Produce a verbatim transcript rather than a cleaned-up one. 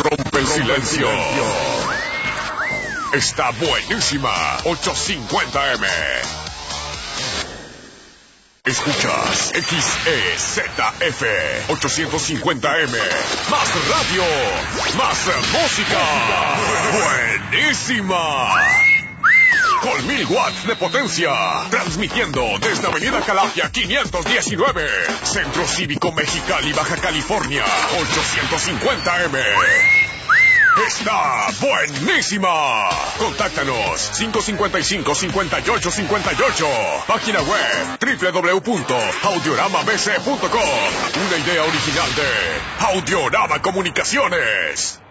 Rompe el silencio. Está buenísima. ochocientos cincuenta eme. Escuchas X E Z F ochocientos cincuenta eme. Más radio, más música. Buenísima. Con mil watts de potencia. Transmitiendo desde Avenida Calafia quinientos diecinueve. Centro Cívico Mexicali, Baja California. ochocientos cincuenta eme. Está buenísima. Contáctanos cinco cinco cinco, cinco ocho cinco ocho. Página web doble u doble u doble u punto audiorama b c punto com. Una idea original de Audiorama Comunicaciones.